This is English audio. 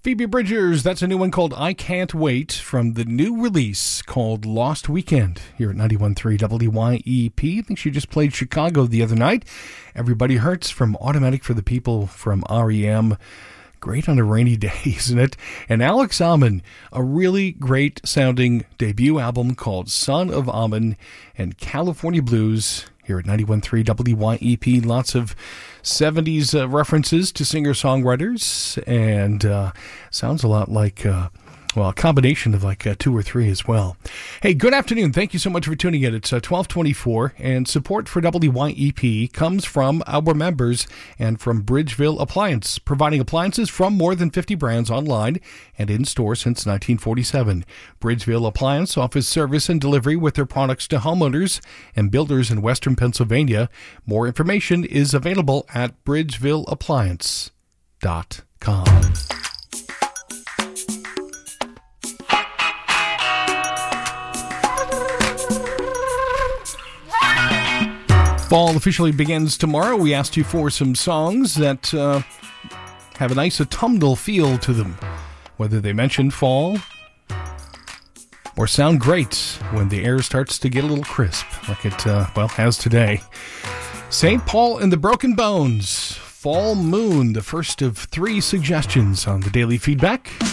Phoebe Bridgers, that's a new one called I Can't Wait from the new release called Lost Weekend here at 91.3 WYEP. I think she just played Chicago the other night. Everybody Hurts from Automatic for the People from REM. Great on a rainy day, isn't it? And Alex Ammon, a really great sounding debut album called Son of Ammon and California Blues here at 91.3 WYEP. Lots of 70s references to singer-songwriters, and sounds a lot like, a combination of like 2 or 3 as well. Hey, good afternoon. Thank you so much for tuning in. It's 12:24, and support for WYEP comes from our members and from Bridgeville Appliance, providing appliances from more than 50 brands online and in-store since 1947. Bridgeville Appliance offers service and delivery with their products to homeowners and builders in Western Pennsylvania. More information is available at bridgevilleappliance.com. Fall officially begins tomorrow. We asked you for some songs that have a nice autumnal feel to them, whether they mention fall or sound great when the air starts to get a little crisp, like it has today. St. Paul and the Broken Bones, Fall Moon, the first of 3 suggestions on the daily feedback.